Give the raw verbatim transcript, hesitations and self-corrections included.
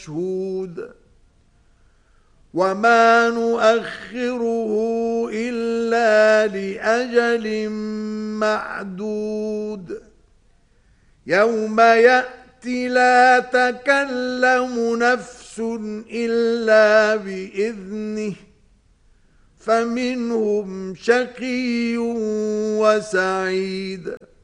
مشهود وما نؤخره إلا لأجل معدود يوم يأتي لا تكلم نفس إلا بإذنه فمنهم شقي وسعيد